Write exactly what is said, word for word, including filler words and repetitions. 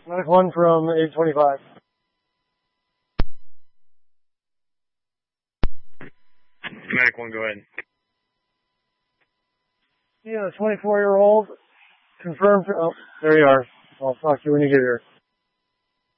Medic one from eight twenty-five. Medic one, go ahead. Yeah, twenty-four-year-old, confirmed, oh, there you are. I'll talk to you when you get here.